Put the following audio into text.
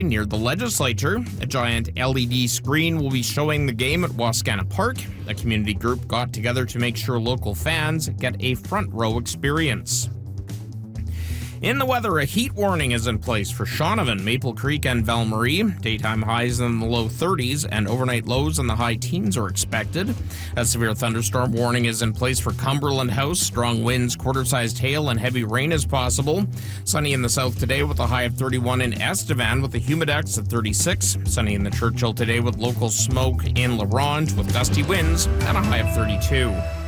Near the legislature, a giant LED screen will be showing the game at Wascana Park. A community group got together to make sure local fans get a front row experience. In the weather, a heat warning is in place for Shaunavon, Maple Creek, and Val-Marie. Daytime highs in the low 30s and overnight lows in the high teens are expected. A severe thunderstorm warning is in place for Cumberland House. Strong winds, quarter-sized hail, and heavy rain is possible. Sunny in the south today with a high of 31 in Estevan with a humidex of 36. Sunny in the Churchill today with local smoke in La Ronge with gusty winds and a high of 32.